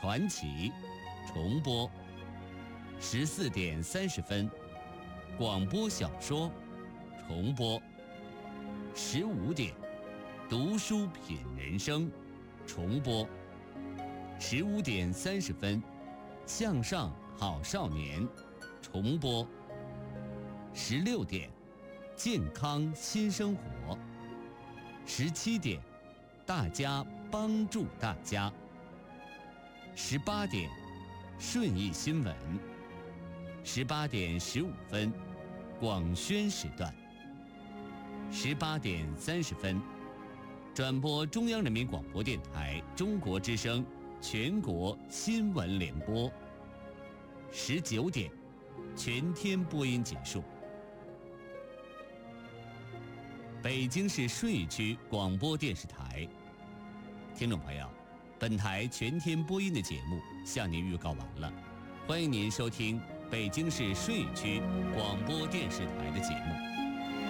传奇重播；14点30分，广播小说重播；15点，读书品人生重播；15点30分，向上好少年重播；16点，健康新生活；17点，大家帮助大家；18点，顺义新闻；18点15分，广宣时段；18点30分，转播中央人民广播电台中国之声全国新闻联播；19点，全天播音结束。北京市顺义区广播电视台，听众朋友，本台全天播音的节目向您预告完了，欢迎您收听北京市顺义区广播电视台的节目。